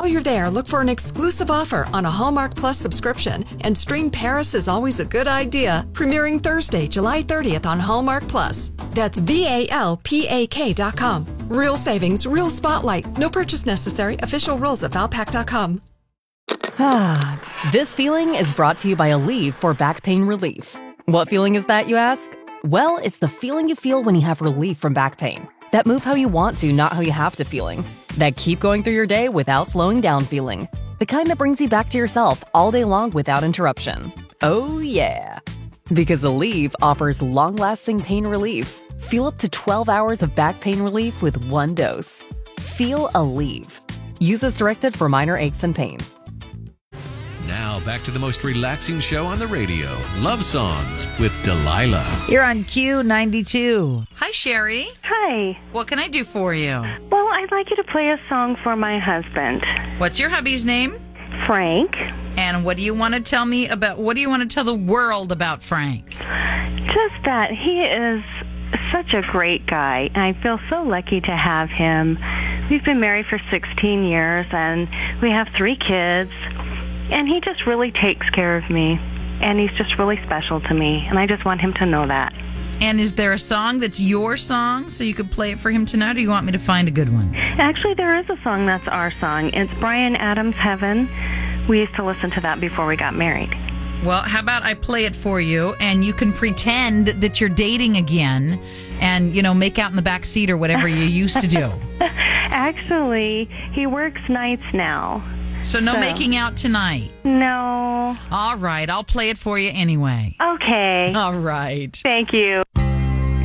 While you're there, look for an exclusive offer on a Hallmark Plus subscription and stream Paris is Always a Good Idea, premiering Thursday, July 30th on Hallmark Plus. That's VALPAK.com. Real savings, real spotlight. No purchase necessary. Official rules at Valpak.com. This feeling is brought to you by Aleve for back pain relief. What feeling is that, you ask? Well, it's the feeling you feel when you have relief from back pain. That move how you want to, not how you have to feeling. That keep going through your day without slowing down feeling. The kind that brings you back to yourself all day long without interruption. Oh yeah. Because Aleve offers long-lasting pain relief. Feel up to 12 hours of back pain relief with one dose. Feel Aleve. Use as directed for minor aches and pains. Now back to the most relaxing show on the radio, Love Songs with Delilah. You're on Q92. Hi, Sherry. Hi. What can I do for you? Well, I'd like you to play a song for my husband, What's your hubby's name? Frank. And what do you want to tell me about, what do you want to tell the world about Frank? Just that he is such a great guy, and I feel so lucky to have him. We've been married for 16 years, and we have 3 kids, and he just really takes care of me, and he's just really special to me, and I just want him to know that. And is there a song that's your song so you could play it for him tonight, or do you want me to find a good one? Actually, there is a song that's our song. It's Bryan Adams' Heaven. We used to listen to that before we got married. Well, how about I play it for you, and you can pretend that you're dating again and, you know, make out in the back seat or whatever you used to do. Actually, he works nights now. So no making out tonight? No. All right, I'll play it for you anyway. Okay. All right. Thank you.